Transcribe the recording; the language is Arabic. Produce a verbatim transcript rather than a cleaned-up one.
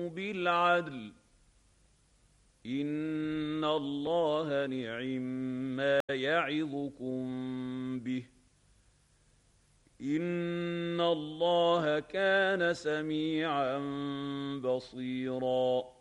بالعدل إن الله نعم ما يعظكم به إن الله كان سميعا بصيرا